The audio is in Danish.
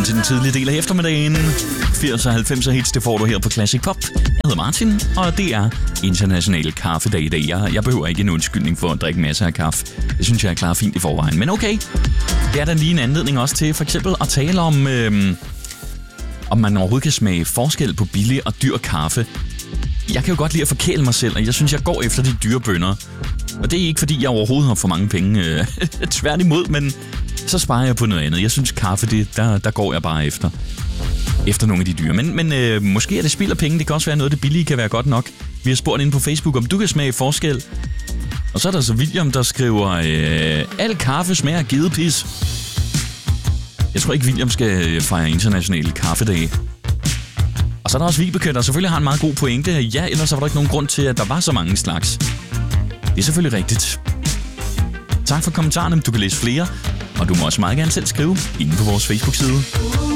til den tidlige del af eftermiddagen. 80'er og 90'er hits, det får du her på Classic Pop. Jeg hedder Martin, og det er international kaffedag i dag. Jeg behøver ikke en undskyldning for at drikke masser af kaffe. Det synes jeg er klar fint i forvejen. Men okay, det er da lige en anledning også til for eksempel at tale om man overhovedet kan smage forskel på billig og dyr kaffe. Jeg kan jo godt lide at forkæle mig selv, og jeg synes, jeg går efter de dyre bønner. Og det er ikke, fordi jeg overhovedet har for mange penge. Tværtimod, men så sparer jeg på noget andet. Jeg synes, kaffe, der går jeg bare efter nogle af de dyre. Men måske er det spild af penge. Det kan også være noget, det billige kan være godt nok. Vi har spurgt inde på Facebook, om du kan smage forskel. Og så er der så William, der skriver, al kaffe smager af gedepis. Jeg tror ikke, William skal fejre international kaffedag. Og så er der også Vibeke, der selvfølgelig har en meget god pointe. Ja, ellers var der ikke nogen grund til, at der var så mange slags. Det er selvfølgelig rigtigt. Tak for kommentarerne. Du kan læse flere, og du må også meget gerne selv skrive inde på vores Facebook-side.